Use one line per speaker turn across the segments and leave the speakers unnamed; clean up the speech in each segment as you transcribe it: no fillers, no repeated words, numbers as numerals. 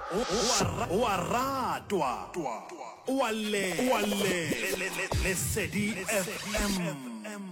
o a ratwa o a le Lesedi FM.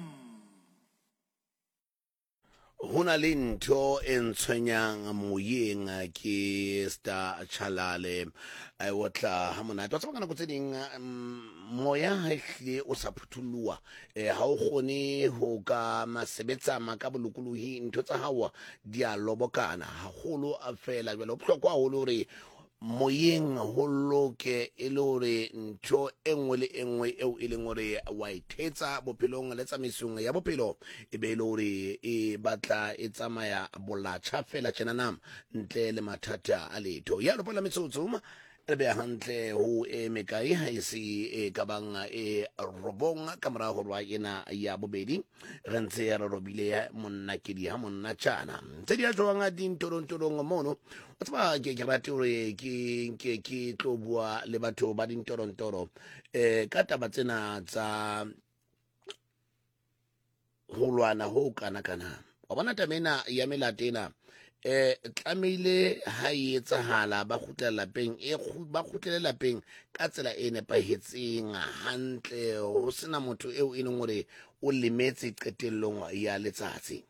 Hona le ntho e ntshwenyang moyeng ke Star Chalale I wotla ha monate wa tsaba kana go tseding moya ha ehle o sa phuthulwa ha o gone ho ka masebetsa maka bolokolohi ntho tsa hawa di a lobokana haholo a fela jwale o bohlokwa haholo re moyeng ho loke e le hore ntho engwe le engwe eo e leng hore wa ithetsa bophelong le tsamaisong ya bophelo e be le hore e batla e tsamaya bolatjha fela tjenana ntle le mathata a letho ya lo pola metsotso re be hantle ho e mekai ha ise e kabang e robong ka mora ho rwa ena ya bobedi re ntse re robile monna ke di ha monna tjana tse di a tloanga dintorong mono o tsaba ke rate hore ke tlo bua le batho ba dintorong ka taba tsena tsa ho lwana ho kana wa bona tamena ya melatena tlamehile ha e etsahala ba kgutlela lapeng ka tsela e nepahetseng hantle ho sena motho eo e leng hore o lemetse qetellong ya letsatsi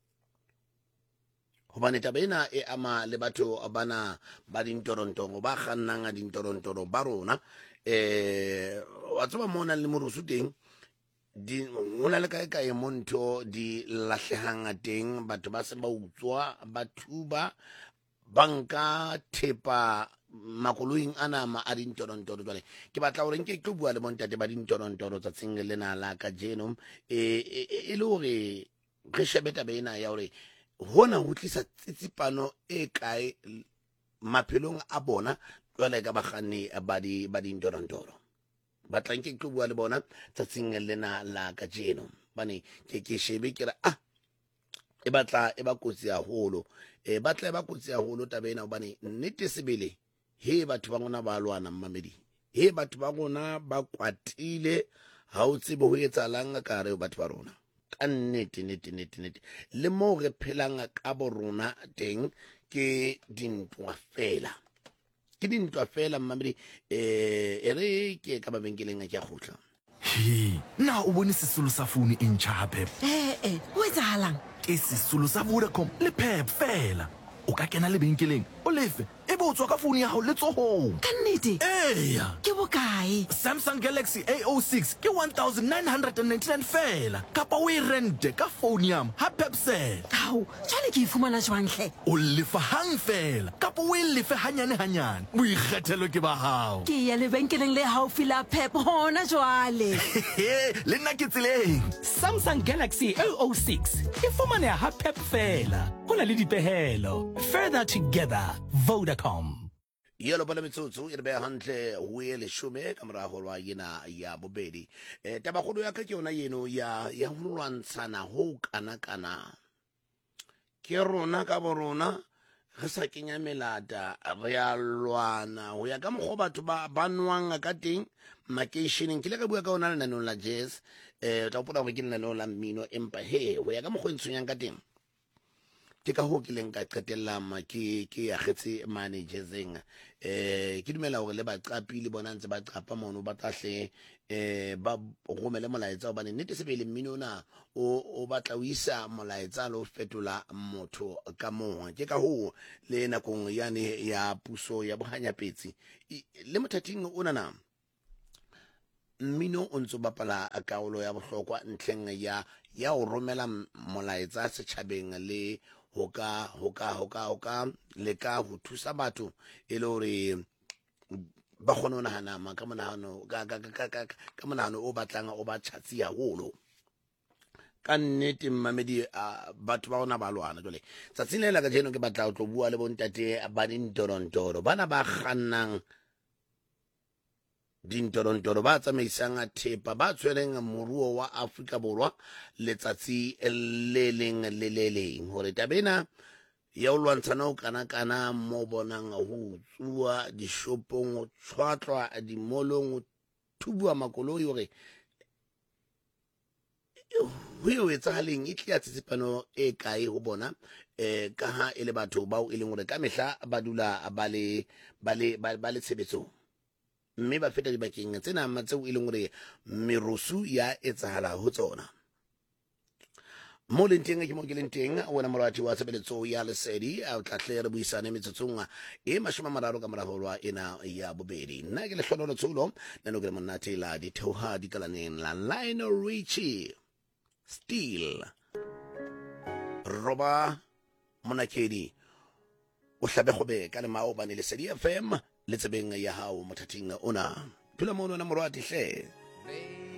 hobane taba ena e ama le batho bana ba dintorong ba kgannang dintorong ba rona wa tseba mona le morusu teng hona le kae monto di lahlehang teng batho ba se ba utswa ba thuba banka thepa makoloing ana ma a dintorong jwale ke batla hore nke tlo bua le bontate ba dintorong tsatsing lena la ka jeno e le hore re shebe taba ena ya hore hona ho tlisa tsitsipano e kae maphelong a bona jwale ka bakganni ba dintorong batlang ke tlo bua le bona tsatsing lena la ka jeno bane ke shebe ke re e batla e ba kotsi haholo batla e ba kotsi haholo tabena hobane nnete sebele he batho ba rona ba lwana mmamedi he batho ba rona ba kwatile ha o tsebe ho etsalang ka re batho ba rona ka nnete le mo re phelang ka bo rona teng ke dintwa fela mmamedi re ke ka mabenkeleng a ke a khutla
na o bone sesolo sa phone e ntjha Pep
o etsahalang
ke sesolo sa Vodacom le Pep fela o ka kena lebenkeleng o lefe e bo tswa ka phone ya hao le tsohong
ka nnete
eya
ke bokae
Samsung Galaxy A06 ke 1999 fela kapa o e rente ka phone yam ha Pep sela
ao jwale ke ifumana jwangle
o lefa hang fela kapa o e lefe hanyane boikgethelo ke ba hao
ke ya lebenkeleng le haufi la Pep hona jwale
le nna ke tseleng
Samsung Galaxy A06 e fumaneha ha Pep fela ho na le dipehelo further together Vodacom
yelo pala metsotso e re be hantle ho e leshome ka mora ho rwa ena ya bobedi taba kholo ya ka ke yona yeno ya ho lwantshana ho kana ke rona ka borona re sa kenya melata re a lwana ho ya ka mokgwa batho ba nwang ka teng makeisheneng ke le ka bua ka ona lenanong la jazz tla pola hore ke lenanong la mmino empa ho ya ka mokgwa ntshonyang ka teng ke ka ho ke leng ka qetella ke ya khetse managering ke dumela hore le ba qapi le bona ntse ba qapa mono ba tahle ba romele molaetsa o bane nnete sebele mmino na o batla o isa molaetsa lo fetola motho ka mong ke ka ho le nakong yane ya puso ya bohanyapetsi le mothating ona na mmino o ntse bapala akaolo ya bohlokwa ntleng ya o romela molaetsa setjhabeng le hoka le ka ho thusa batho e le hore ba kgone ho nahana ka monahano o batlang o ba tjhatsi haholo ka nnete mmamedi batho ba rona ba lwana jwale tsatsing le la ka jeno ke batla ho tlo bua le bontate ba dintorong bana ba kgannang dintorong ba tsamaisang thepa ba tshwereng moruo wa Afrika Borwa letsatsi le leng hore tabena ya o lwantshana o kana mo bonang ho tsuwa dishopong ho tshwatlwa dimolong ho thubua makoloi hore ho etsahaleng e tla tsitsipano e kae ho bona ka ha e le batho bao e leng gore ka mehla ba dula ba le tshebetsong mme ba feta dibakeng tsena tseo e leng gore merusu ya etsahala ho tsona mo leng teng ke mo ke leng teng wena morati wa tshebeletso ya Lesedi a tla tle re buisane metsotsong e 30 ka morao ena ya bobedi nna ke le hlolo tsulo nno ke monate la di theoha di kalaneng la Lionel Richie Steel roba monakedi o hlabe gobe ka le mao ba ne Lesedi FM le tsebeng ya hao mothating ona dula mo nona morati hle